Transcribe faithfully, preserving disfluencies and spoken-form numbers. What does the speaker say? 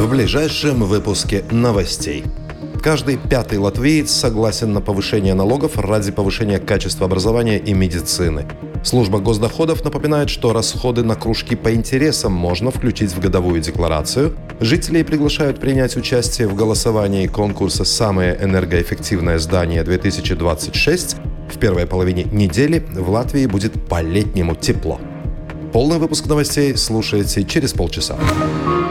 В ближайшем выпуске новостей. Каждый пятый латвиец согласен на повышение налогов ради повышения качества образования и медицины. Служба госдоходов напоминает, что расходы на кружки по интересам можно включить в годовую декларацию. Жителей приглашают принять участие в голосовании конкурса «Самое энергоэффективное здание-две тысячи двадцать шесть». В первой половине недели в Латвии будет по-летнему тепло. Полный выпуск новостей слушайте через полчаса.